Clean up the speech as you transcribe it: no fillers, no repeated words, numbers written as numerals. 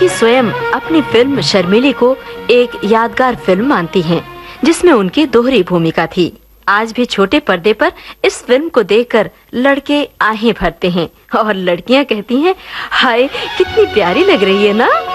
जानकी स्वयं अपनी फिल्म शर्मिली को एक यादगार फिल्म मानती हैं, जिसमें उनकी दोहरी भूमिका थी। आज भी छोटे पर्दे पर इस फिल्म को देखकर लड़के आहें भरते हैं और लड़कियां कहती हैं, हाय कितनी प्यारी लग रही है ना।